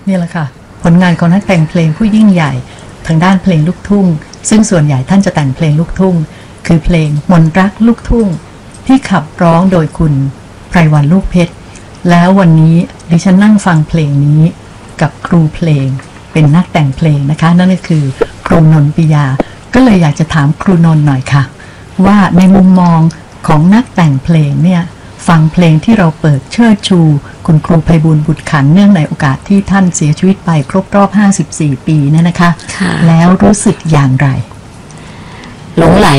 นี่แหละค่ะผลงานของนักแต่งเพลงผู้ยิ่งใหญ่ทางด้านเพลงลูกทุ่งซึ่งส่วนใหญ่ท่านจะแต่งเพลงลูกทุ่งคือเพลงมนต์รักลูกทุ่งที่ขับร้องโดยคุณไพรวรรณลูกเพชรแล้ววันนี้ดิฉันนั่งฟังเพลงนี้กับครูเพลงเป็นนักแต่งเพลงนะคะนั่นก็คือครูนนท์ปิยาก็เลยอยากจะถามครูนนท์หน่อยค่ะว่าในมุมมองของนักแต่งเพลงเนี่ยฟังเพลงที่เราเปิดเชิดชูคุณครูไพบูลย์บุตรขันธ์เนื่องในโอกาสที่ท่านเสียชีวิตไปครบรอบ54 ปีเนี่ยนะคะแล้วรู้สึกอย่างไรหลงไหล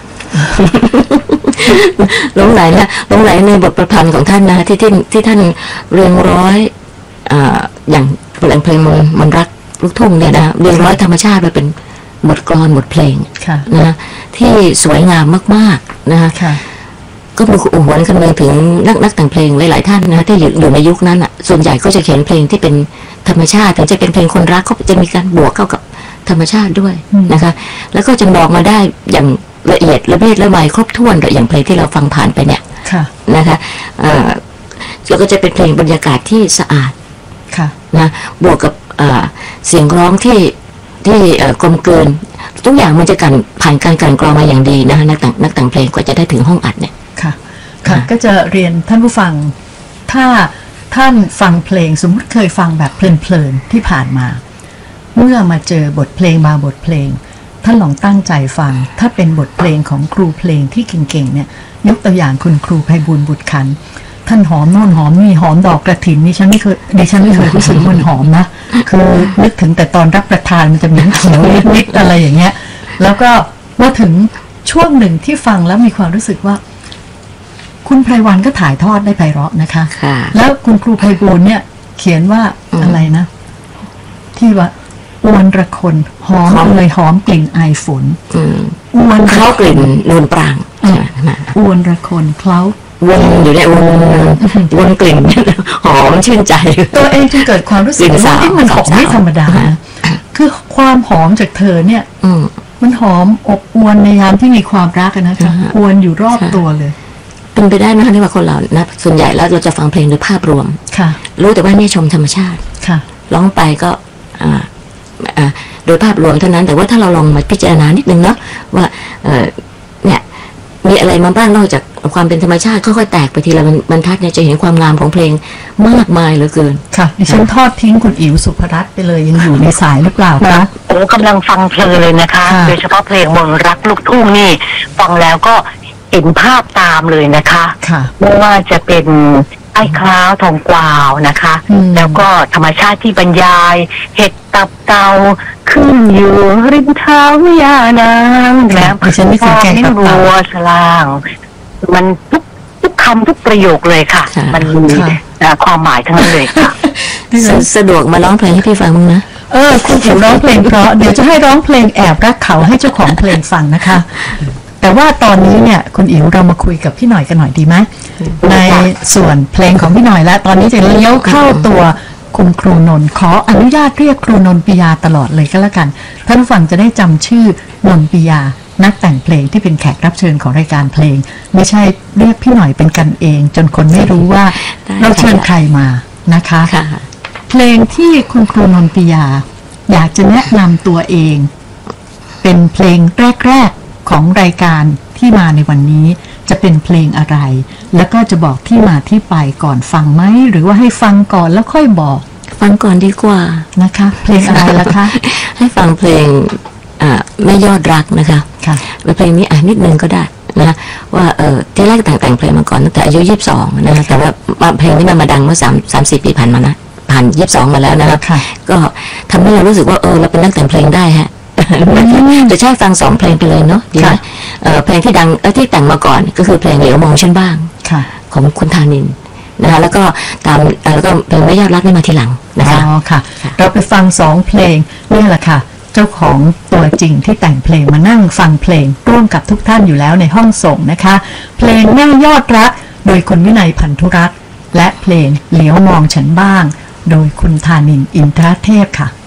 หลงไหลนะหลงไหลในบทประพันธ์ของท่านนะที่ท่านเรียงร้อยอย่างเพลงมนต์รักลูกทุ่งเนี่ยนะเรียงร้อยธรรมชาติไปเป็นบทกลอนบทเพลงนะที่สวยงามมากๆนะก็มีอุหวนคำนึงถึงนักแต่งเพลงหลายๆท่านนะที่อยู่ในยุคนั้นอ่ะส่วนใหญ่ก็จะเขียนเพลงที่เป็นธรรมชาติถึงจะเป็นเพลงคนรักก็จะมีการบวกเข้ากับธรรมชาติด้วยนะคะแล้วก็จะบอกมาได้อย่างละเอียดละเอียดละไมครบถ้วนอย่างเพลงที่เราฟังผ่านไปเนี่ยนะคะแล้วก็จะเป็นเพลงบรรยากาศที่สะอาดนะบวกกับเสียงร้องที่กลมเกินทุกอย่างมันจะผ่านการกลั่นกรองมาอย่างดีนะคะนักแต่งเพลงกว่าจะได้ถึงห้องอัดเนี่ยค่ะก็จะเรียนท่านผู้ฟังถ้าท่านฟังเพลงสมมติเคยฟังแบบเพลินๆที่ผ่านมาเมื่อมาเจอบทเพลงบทเพลงท่านลองตั้งใจฟังถ้าเป็นบทเพลงของครูเพลงที่เก่งๆเนี่ยยกตัวอย่างคุณครูไพบูลย์บุตรขันธ์ท่านหอมโน่นหอมนี่หอมดอกกระถินดิฉันไม่เคยรู้สึกมันหอมนะคือนึกถึงแต่ตอนรับประทานมันจะเหม็นเขียวนิดๆอะไรอย่างเงี้ยแล้วก็ว่าถึงช่วงหนึ่งที่ฟังแล้วมีความรู้สึกว่าคุณไพรวรรณก็ถ่ายทอดได้ไพเราะนะคะแล้วคุณครูไพบูลย์เนี่ยเขียนว่าอะไรนะที่ว่าอวนระคนหอมเลยหอมกลิ่นไอฝนอวนเคล้ากลิ่นนวลปรางอวนระคนเคล้าวนอยู่ในวนกลิ่นหอมชื่นใจตัวเองจึงเกิดความรู้สึกว่าที่มันหอมไม่ธรรมดาคือความหอมจากเธอเนี่ยมันหอมอบอวนในยามที่มีความรักนะคะอวนอยู่รอบตัวเลยเป็นไปได้ไหมคะที่ว่าคนเรานะส่วนใหญ่แล้วเราจะฟังเพลงโดยภาพรวมรู้แต่ว่าเนี่ยชมธรรมชาติร้องไปก็โดยภาพรวมเท่านั้นแต่ว่าถ้าเราลองมาพิจารณานิดนึงเนาะว่าเนี่ยมีอะไรมาบ้างนอกจากความเป็นธรรมชาติค่อยๆแตกไปทีละบรรทัดเนี่ยจะเห็นความงามของเพลงมากมายเหลือเกินค่ะดิฉันทอดทิ้งคุณอิ๋วสุภรัตน์ไปเลยยังอยู่ในสายหรือเปล่าคะโอ้กำลังฟังเพลงเลยนะคะโดยเฉพาะเพลงมนต์รักลูกทุ่งนี่ฟังแล้วก็เห็นภาพตามเลยนะคะไม่ว่าจะเป็นไอ้คล้าวทองกวาวนะคะแล้วก็ธรรมชาติที่บรรยายเห็ดตับเตาขึ้นอยู่ริมเท้ายานางแล้วพอนิ่งรัวสลางมันทุกคำทุกประโยคเลยค่ะมันมีความหมายทั้งนั้นเลยค่ะสะดวกมาร้องเพลงให้พี่ฟังมั้งนะคุณอิ๋วร้องเพลงเพราะเดี๋ยวจะให้ร้องเพลงแอบรักเขาให้เจ้าของเพลงฟังนะคะแต่ว่าตอนนี้เนี่ยคุณอิ๋วเรามาคุยกับพี่หน่อยกันหน่อยดีไหมในส่วนเพลงของพี่หน่อยแล้วตอนนี้จะเลี้ยวเข้าตัวคุณครูนนท์ขออนุญาตเรียกครูนนท์ปิยาตลอดเลยก็แล้วกันท่านผู้ฟังจะได้จำชื่อนนท์ปิยานักแต่งเพลงที่เป็นแขกรับเชิญของรายการเพลงไม่ใช่เรียกพี่หน่อยเป็นกันเองจนคนไม่รู้ว่าเราเชิญใครมานะคะเพลงที่คุณครูนนท์ปิยาอยากจะแนะนำตัวเองเป็นเพลงแรกของรายการที่มาในวันนี้จะเป็นเพลงอะไรแล้วก็จะบอกที่มาที่ไปก่อนฟังไหมหรือว่าให้ฟังก่อนแล้วค่อยบอกฟังก่อนดีกว่านะคะเพลงอะไรล่ะคะให้ฟังเพลงแม่ยอดรักนะคะแล้วเพลงนี้นิดนึงก็ได้นะว่าที่แรกแต่งเพลงมาก่อนตั้งแต่อายุ22นะคะแต่ว่าเพลงนี้มันมาดังเมื่อ3-4 ปีผ่านมานะผ่าน22มาแล้วนะคะก็ทำให้เรารู้สึกว่าเราเป็นนักแต่งเพลงได้ฮะจะใช้ฟัง2เพลงไปเลยเนาะดีไหมเพลงที่ดังที่แต่งมาก่อนก็คือเพลงเหลียวมองฉันบ้างของคุณธานินนะคะแล้วก็แล้วก็เพลงไม่ยอดรักนี่มาทีหลังนะคะค่ะเราไปฟัง2เพลงนี่แหละค่ะเจ้าของตัวจริงที่แต่งเพลงมานั่งฟังเพลงร่วมกับทุกท่านอยู่แล้วในห้องส่งนะคะเพลงแม่ยอดรักโดยคุณวินัยพันธุรัตน์และเพลงเหลียวมองฉันบ้างโดยคุณธานินอินทรเทพค่ะ